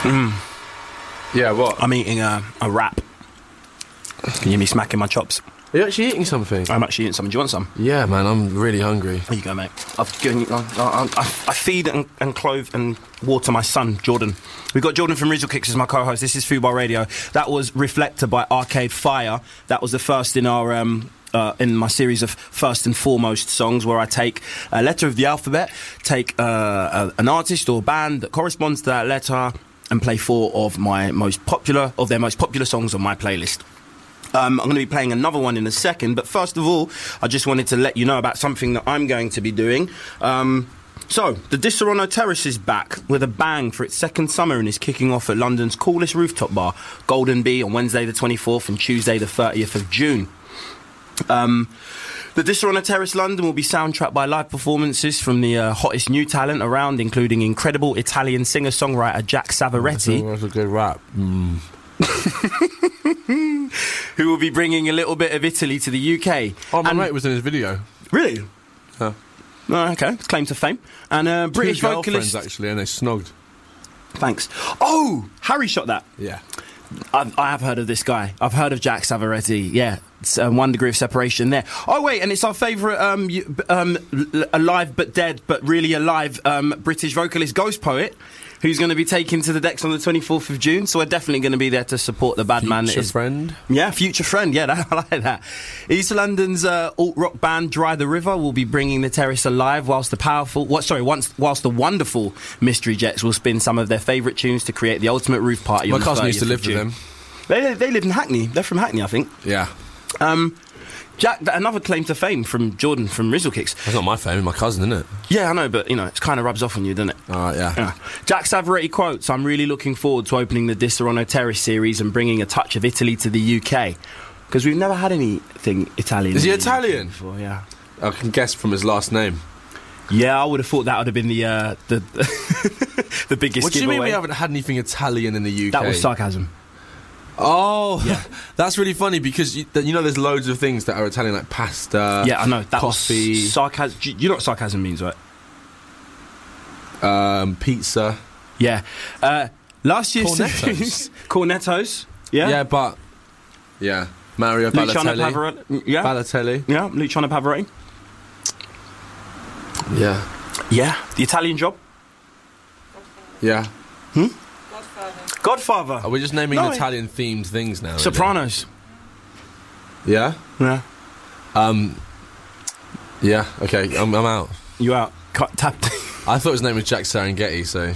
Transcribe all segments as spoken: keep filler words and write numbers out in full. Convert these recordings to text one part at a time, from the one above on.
Mm. Yeah, what? I'm eating a, a wrap. Can you hear me smacking my chops? Are you actually eating something? I'm actually eating something. Do you want some? Yeah, man, I'm really hungry. There you go, mate. I've given you, I, I, I, I feed and, and clothe and water my son, Jordan. We've got Jordan from Rizzle Kicks as my co-host. This is Fubar Radio. That was Reflector by Arcade Fire. That was the first in our... Um, Uh, in my series of First and Foremost songs, where I take a letter of the alphabet, take uh, a, an artist or band that corresponds to that letter, and play four of my most popular of their most popular songs on my playlist. Um, I'm going to be playing another one in a second, but first of all, I just wanted to let you know about something that I'm going to be doing. Um, so, the Disaronno Terrace is back with a bang for its second summer and is kicking off at London's coolest rooftop bar, Golden Bee, on Wednesday the twenty-fourth and Tuesday the thirtieth of June. Um, the Disaronno Terrace London will be soundtracked by live performances from the uh, hottest new talent around, including incredible Italian singer-songwriter Jack Savaretti. That's a good rap. Mm. Who will be bringing a little bit of Italy to the U K. Oh, my and mate was in his video. Really? Huh. Oh, okay, claim to fame. And uh, British Two vocalist... girlfriends, actually, and they snogged. Thanks. Oh, Harry shot that. Yeah. I've, I have heard of this guy. I've heard of Jack Savaretti. Yeah, it's um, one degree of separation there. Oh wait, and it's our favourite um, you- um, l- alive but dead, but really alive um, British vocalist Ghost Poet, who's going to be taken to the decks on the twenty-fourth of June. So we're definitely going to be there to support the bad Future man. That is, friend. Yeah, future friend. Yeah, that, I like that. East London's uh, alt rock band Dry the River will be bringing the terrace alive, whilst the powerful, what? Sorry, once whilst the wonderful Mystery Jets will spin some of their favourite tunes to create the ultimate roof party. My on the cousin used to thirtieth live of with June. them. They they live in Hackney. They're from Hackney, I think. Yeah. Um, Jack, another claim to fame from Jordan from Rizzle Kicks. That's not my fame, my cousin, isn't it? Yeah, I know, but you know, it kind of rubs off on you, doesn't it? All right, yeah. Yeah. Jack Savaretti quotes, "I'm really looking forward to opening the Disaronno Terrace series and bringing a touch of Italy to the U K, because we've never had anything Italian." Is he in the U K Italian? before, yeah. I can guess from his last name. Yeah, I would have thought that would have been the uh, the the biggest. What do you giveaway. mean we haven't had anything Italian in the U K? That was sarcasm. Oh, Yeah. that's really funny because you, you know there's loads of things that are Italian, like pasta. Yeah, I know. That coffee, was sarcasm. You you know what sarcasm means, right? um, pizza. Yeah. Uh, last year's Cornettos. series, Cornettos. Yeah. Yeah, but yeah, Mario Luciano Balotelli. Pavarotti. Yeah. Balotelli. Yeah, Luciano Pavarotti. Yeah, Yeah. The Italian Job. yeah. Godfather. Are we just naming No, Italian themed things now? really? Sopranos. Yeah. Yeah. Um. Yeah. Okay. I'm, I'm out. You out. Cut, tap. I thought his name was Jack Serengeti, so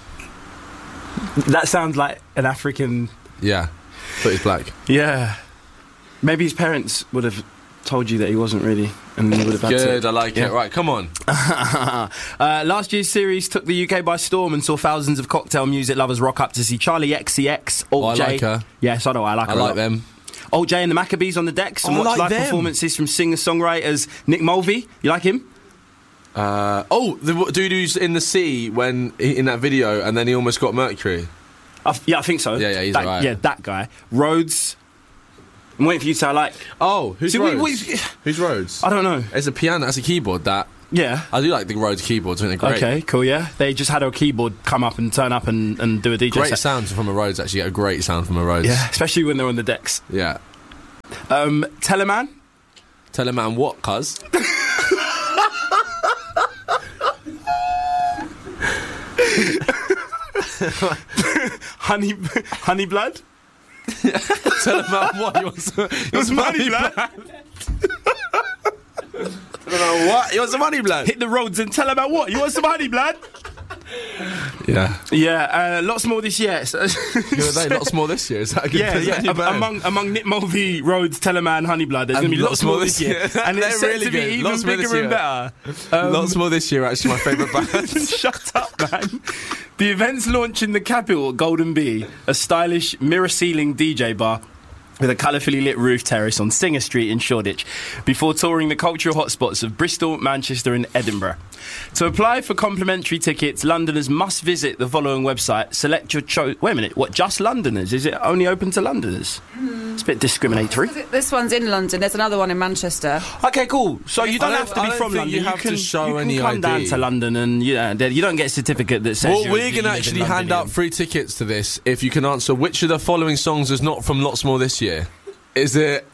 That sounds like an African. yeah. But he's black. Yeah. Maybe his parents would have told you that he wasn't really, and he would have had Good. to. I like Yeah. it. Right. Come on. uh, last year's series took the U K by storm and saw thousands of cocktail music lovers rock up to see Charlie X C X, Alt Oh, I J. like her. Yes, I know. I like I her. a like lot. them. Alt J and the Maccabees on the decks, and Oh, I watch like live them. performances from singer-songwriters Nick Mulvey. You like him? Uh, oh, the w- dude who's in the sea when in that video, and then he almost got mercury. I th- yeah, I think so. Yeah, yeah, he's that, alright. Yeah, that guy. Rhodes. I'm waiting for you to say I like. Oh, who's See, we- Rhodes? we- Who's Rhodes? I don't know. It's a piano. That's a keyboard. That Yeah. I do like the Rhodes keyboards. I think they're great. Okay, cool, yeah. They just had a keyboard come up and turn up and, and do a D J Great set. sounds from a Rhodes. Actually, get a great sound from a Rhodes. Yeah, especially when they're on the decks. Yeah. Um, Teleman. Tell a man what, cuz. Honey, honey blood. Tell a man what. You want some, you want some honey blood? Tell a man what? You want some honey blood? Hit the roads and tell about what? You want some honey blood? Yeah. Yeah, uh, lots more this year. So- You're they lots more this year. Is that a good? Yeah, is that yeah. your band? Among among Nick Mulvey, Rhodes, Teleman, Honeyblood, there's going to be lots, more this year, and They're it's set really to be good. even Lots more this bigger and year. better. Um, Lots more this year. Actually, my favourite band. Shut up, man. The event's launch in the capital, Golden Bee, a stylish mirror-ceiling D J bar with a colourfully lit roof terrace on Singer Street in Shoreditch, before touring the cultural hotspots of Bristol, Manchester and Edinburgh. To apply for complimentary tickets, Londoners must visit the following website. Select your choice. Wait a minute, what, just Londoners? Is it only open to Londoners? Mm. It's a bit discriminatory. This one's in London. There's another one in Manchester. Okay, cool. So you don't, don't- have to I be don't from think London. you have can, to show you can any come I D. down to London, and yeah, you don't get a certificate that says. Well, you're, we're you going to live in actually London, hand yeah. out free tickets to this if you can answer which of the following songs is not from Lots More this year. Is it...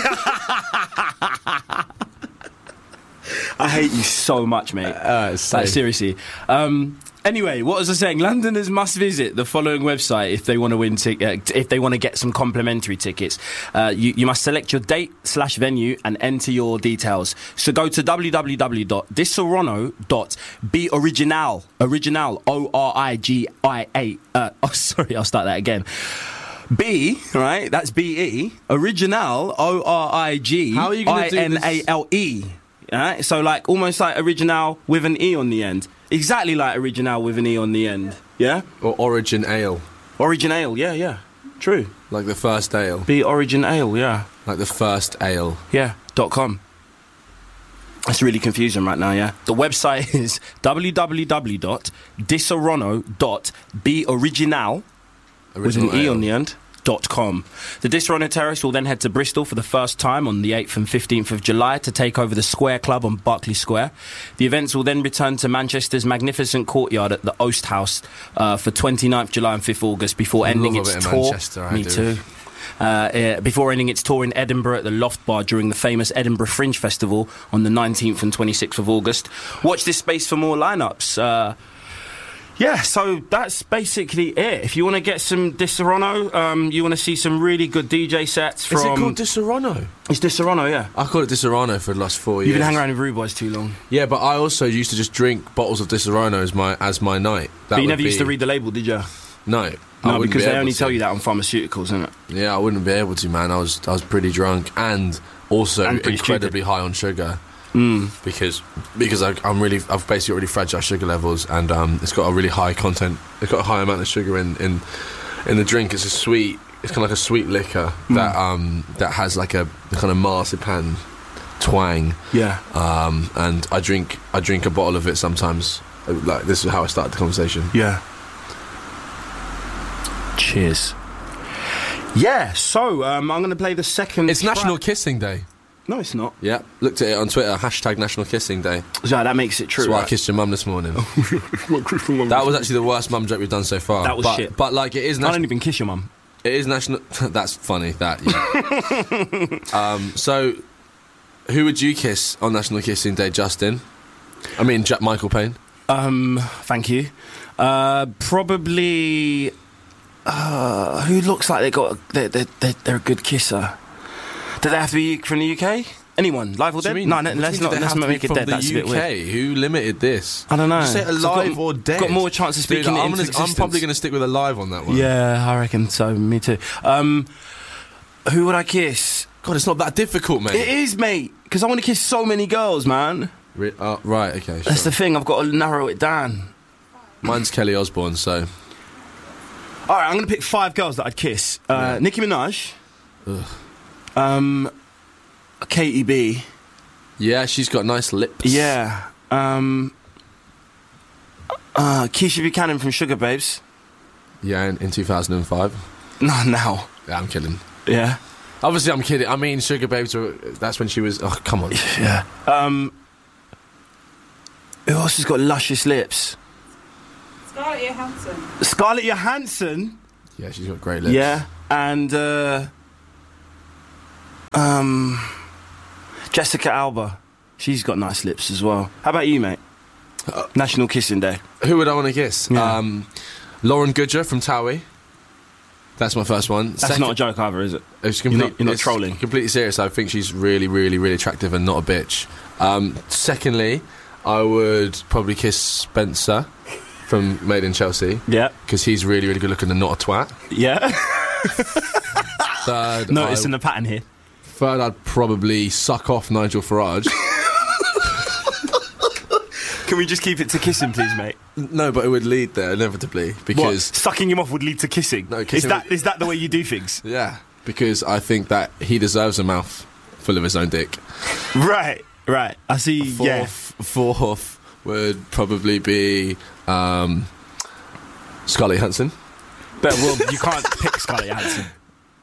I hate you so much, mate. Uh, it's Like, safe. seriously. Um, anyway, what was I saying? Londoners must visit the following website if they want to win. Tic- uh, if they want to get some complimentary tickets. Uh, you, you must select your date slash venue and enter your details. So go to w w w dot disaronno dot be original original o r i g i a. Uh, oh, sorry, I'll start that again. B, right? That's B E. Original, O R I G How are you gonna I do N A L E. Right? So, like, almost like original with an E on the end. Exactly like original with an E on the end. Yeah? Or Origin Ale. Origin Ale, yeah, yeah. True. Like the first ale. B Origin Ale, yeah. Like the first ale. Yeah, dot com. That's really confusing right now, yeah? The website is w w w dot disaronno dot be original with an E on the end, dot com. The Disaronno Terrace will then head to Bristol for the first time on the eighth and fifteenth of July to take over the Square Club on Berkeley Square. The events will then return to Manchester's magnificent courtyard at the Oast House uh, for twenty-ninth of July and fifth of August before I ending love a its bit of tour. Manchester, I Me do. too. Uh, uh, before ending its tour in Edinburgh at the Loft Bar during the famous Edinburgh Fringe Festival on the nineteenth and twenty-sixth of August. Watch this space for more lineups. Uh, Yeah, so that's basically it. If you want to get some Disaronno, um, you want to see some really good D J sets from... Is it called Disaronno? It's Disaronno, yeah. I called it Disaronno for the last four years. You've been hanging around with Rude Boys too long. Yeah, but I also used to just drink bottles of Disaronno as my as my night. That But you would never used be- to read the label, did you? No. I No, wouldn't because be they able only to. tell you that on pharmaceuticals, isn't it? Yeah, I wouldn't be able to, man. I was I was pretty drunk and also And pretty incredibly high on sugar. Mm. Because because I, I'm really I've basically got really fragile sugar levels, and um, it's got a really high content. It's got a high amount of sugar in in, in the drink. It's a sweet. It's kind of like a sweet liquor Mm. that um that has like a, a kind of marzipan twang. Yeah. Um, and I drink I drink a bottle of it sometimes. Like this is how I started the conversation. Yeah. Cheers. Yeah, so um, I'm going to play the second It's track. National Kissing Day. No, it's not. Yeah, looked at it on Twitter. Hashtag National Kissing Day. So that makes it true, That's why I right? kissed your mum this morning. That was actually the worst mum joke we've done so far. That was but, shit. But like it is I national. don't even kiss your mum. It is national. That's funny. That. Yeah. um. So, who would you kiss on National Kissing Day, Justin? I mean, Jack Michael Payne. Um, thank you. Uh, probably... Uh, who looks like they got... They're, they're, they're, they're a good kisser. Do they have to be from the U K? Anyone, live or What do you dead? mean? No, What no, do you let's mean not, they let's have not to be make it from dead. the That's a bit U weird. K. Who limited this? I don't know. Just say So I've alive got- or dead. Got more chance of speaking Dude, it I'm, into gonna, I'm existence. probably going to stick with alive on that one. Yeah, I reckon so. Me too. Um, who would I kiss? God, it's not that difficult, mate. It is, mate, because I want to kiss so many girls, man. Re- uh, right. Okay. That's Sure. the thing. I've got to narrow it down. Mine's Kelly Osbourne. So. All right, I'm going to pick five girls that I'd kiss. Uh, Yeah. Nicki Minaj. Ugh. Um, Katie B. Yeah, she's got nice lips. Yeah. Um, uh, Keisha Buchanan from Sugar Babes. Yeah, in, in two thousand five. No, now. Yeah, I'm kidding. Yeah. Obviously, I'm kidding. I mean, Sugar Babes were. That's when she was. Oh, come on. Yeah. Um, who else has got luscious lips? Scarlett Johansson. Scarlett Johansson. Yeah, she's got great lips. Yeah. And uh, um, Jessica Alba. She's got nice lips as well. How about you, mate? Uh, National Kissing Day. Who would I want to kiss? Yeah. Um, Lauren Goodger from Towie. That's my first one. That's Second- not a joke either, is it? It's You're complete, not- you're not it's trolling. Completely serious. I think she's really, really, really attractive and not a bitch. Um, secondly, I would probably kiss Spencer from Made in Chelsea Yeah. because he's really, really good looking and not a twat. Yeah. Third, Noticing I, the pattern here. third, I'd probably suck off Nigel Farage. Can we just keep it to kissing, please, mate? No, but it would lead there inevitably What? because Sucking him off would lead to kissing? No, is kissing that would- is that the way you do things? yeah, because I think that he deserves a mouth full of his own dick. Right, right. I see. Fourth, Yeah. fourth would probably be um, Scarlett Johansson. But well, you can't pick Scarlett Johansson.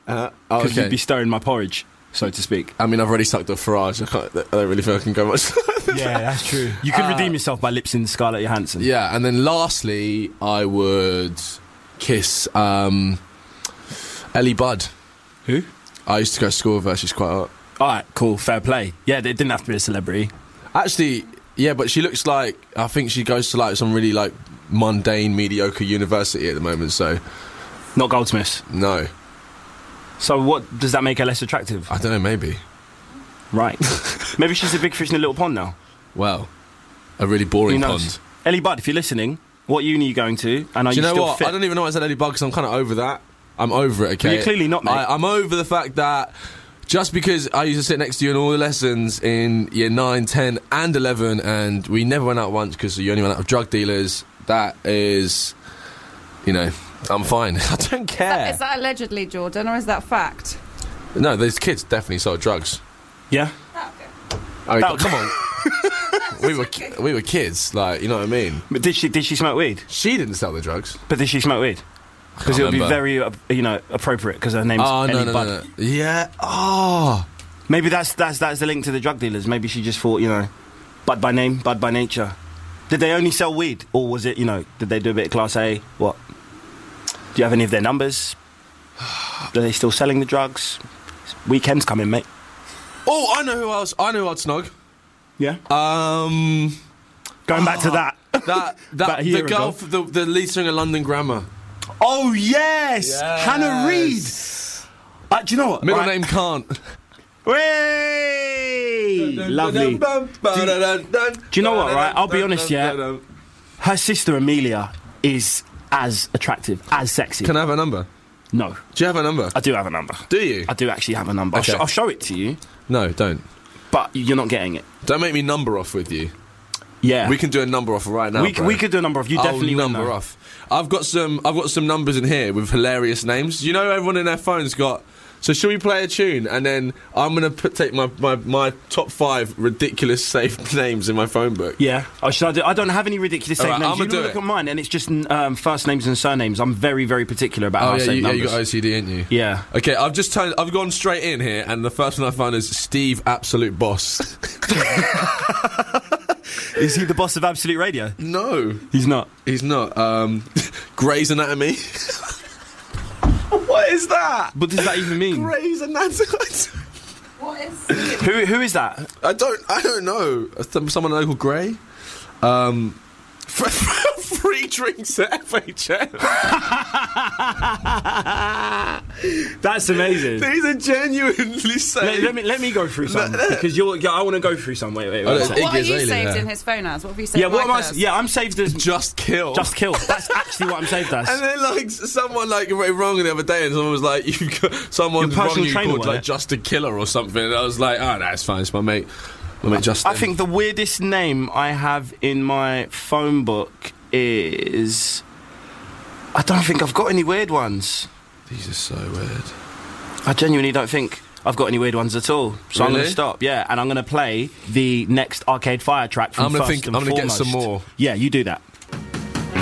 Uh, Because okay. you'd be stirring my porridge, so to speak. I mean, I've already sucked off Farage. I, can't, I don't really feel I can go much. Yeah, that's true. You could Uh, redeem yourself by lip-syncing Scarlett Johansson. Yeah, and then lastly, I would kiss um, Ellie Budd. Who? I used to go to school with her. She's quite hot. All right, cool, fair play. Yeah, it didn't have to be a celebrity. Actually, yeah, but she looks like, I think she goes to like some really like mundane, mediocre university at the moment. So Not Goldsmiths. no, So what, does that make her less attractive? I don't know. Maybe. Right. Maybe she's a big fish in a little pond now. Well, a really Who boring knows? pond. Ellie Budd, if you're listening, what uni are you going to? And are Do you know still what? fit? I don't even know why I said Ellie Budd because I'm kind of over that. I'm over it. Okay, Well, you're clearly not, mate. I, I'm over the fact that just because I used to sit next to you in all the lessons in year nine, ten, and eleven, and we never went out once because you only went out with drug dealers. That is, you know, I'm fine. I don't care. Is that allegedly, Jordan, or is that fact? No, those kids definitely sold drugs. Yeah? I mean, That- come on. we were ki- we were kids, like, you know what I mean. But did she, did she smoke weed? She didn't sell the drugs. But did she smoke weed? Because it would be remember. very, uh, you know, appropriate because her name's Oh no, Ellie no, Budd. no, no. Yeah. Oh. Maybe that's that's that's the link to the drug dealers. Maybe she just thought, you know, Bud by name, Bud by nature. Did they only sell weed, or was it, you know, did they do a bit of Class A? What? Do you have any of their numbers? Are they still selling the drugs? Weekend's coming, mate. Oh, I know who else. I know who I'd snog. Yeah. Um, Going back to that. that About that a the year girl, ago. f- the the lead singer of London Grammar. Oh yes, Hannah Reid. Uh, do you know what? Middle Right. name can't. Way lovely. Do you know what, right? I'll be honest, yeah. Her sister Amelia is as attractive, as sexy. Can I have a number? No, Do you have a number? I do have a number. Do you? I do actually have a number. I'll, Okay. sh- I'll show it to you, No, don't. but you're not getting it. Don't make me number off with you. Yeah, We can do a number off right now. we, c- bro. we could do a number of you. Definitely oh, win, number though. off. I've got some. I've got some numbers in here with hilarious names. You know, everyone in their phone's got. So should we play a tune and then I'm gonna put, take my, my, my top five ridiculous saved names in my phone book. Yeah. Oh, should I do? I don't have any ridiculous All saved right, names. I'ma You do look it. at mine, and it's just um, first names and surnames. I'm very, very particular about how Oh I yeah, save you, yeah, numbers. you got O C D, ain't you? Yeah. Okay, I've just turned. I've gone straight in here, and the first one I found is Steve Absolute Boss. Is he the boss of Absolute Radio? No, He's not. he's not. Um, Grey's Anatomy. What is that? What does that even mean? Grey's Anatomy. What is... Who who is that? I don't. I don't know. Some- Someone I know called Grey. Um, free drinks at F H M. That's amazing. These are genuinely Let, saying. let me let me go through some because you're. Yeah, I want to go through some. Wait, wait, Oh, wait. no, one it- sec. What are Iggy's you alien saved there. in his phone as? What have you saved? Yeah, what am I? like s- Yeah, I'm saved as Just kill. Just Kill. That's actually what I'm saved as. And then, like, someone like went wrong the other day, and someone was like, "You got someone Your wrong personal you trainer, called wasn't like it? Just a Killer or something." And I was like, "Oh, no, it's fine. It's my mate, my mate Justin." I think the weirdest name I have in my phone book is. I don't think I've got any weird ones. these are so weird. I genuinely don't think I've got any weird ones at all. So I'm going Really? to stop. Yeah, and I'm going to play the next Arcade Fire track from I'm gonna First think- and I'm gonna get Foremost. some more. Yeah, you do that.